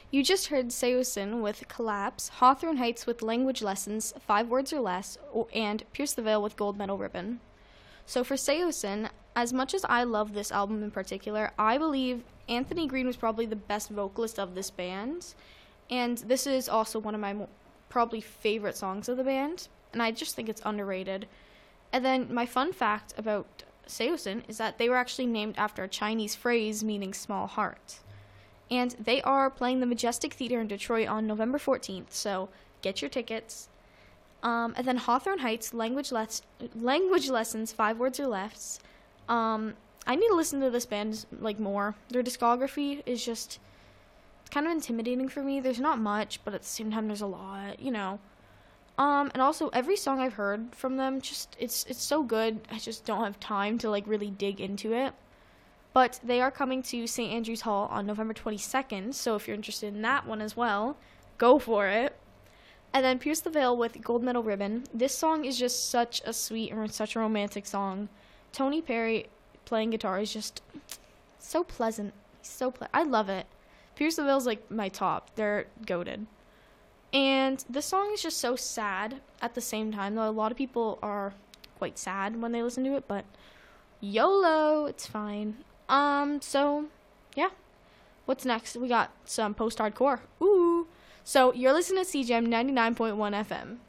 You just heard Seosin with Collapse, Hawthorne Heights with Language Lessons, 5 Words or Less, and Pierce the Veil with Gold Medal Ribbon. So for Seosin, as much as I love this album in particular, I believe Anthony Green was probably the best vocalist of this band. And this is also one of my probably favorite songs of the band. And I just think it's underrated. And then my fun fact about Seosin is that they were actually named after a Chinese phrase meaning small heart. And they are playing the Majestic Theater in Detroit on November 14th, so get your tickets. And then Hawthorne Heights, Language Lessons, 5 Words or Less. I need to listen to this band more. Their discography is just it's kind of intimidating for me. There's not much, but at the same time there's a lot. And also every song I've heard from them, just it's so good. I just don't have time to really dig into it. But they are coming to St. Andrews Hall on November 22nd, so if you're interested in that one as well, go for it. And then Pierce the Veil with Gold Medal Ribbon. This song is just such a sweet and such a romantic song. Tony Perry playing guitar is just so pleasant. I love it. Pierce the Veil's my top. They're goated. And this song is just so sad at the same time, though a lot of people are quite sad when they listen to it, but YOLO, it's fine. So, yeah. What's next? We got some post-hardcore. Ooh. So, you're listening to CGM 99.1 FM.